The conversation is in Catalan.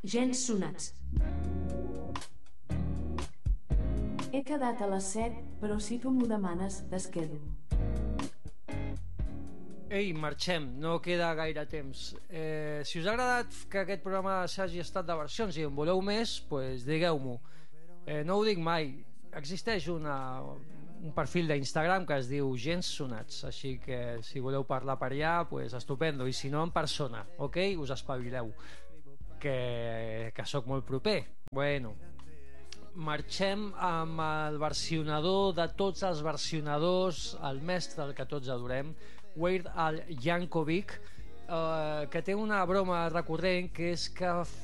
Gens sonats. He quedat a les 7, però si tu m'ho demanes, es quedo. Ei, marxem, no queda gaire temps. Si us ha agradat que aquest programa s'hagi estat de versions i en voleu més, pues digueu-m'ho. No ho dic mai, existeix un perfil d'Instagram que es diu Gens Sonats, així que si voleu parlar per allà, pues estupendo, i si no en persona, ok? Us espavileu, que sóc molt proper. Bueno, marxem amb el versionador de tots els versionadors, el mestre del que tots adorem, Weird Al Yankovic, que té una broma recurrent, que és que